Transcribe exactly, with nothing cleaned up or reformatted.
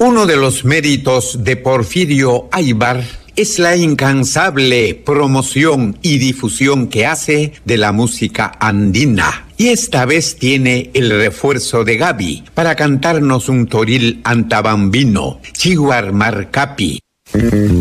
Uno de los méritos de Porfirio Aybar es la incansable promoción y difusión que hace de la música andina. Y esta vez tiene el refuerzo de Gaby para cantarnos un toril antabambino, Chihuar Marcapi.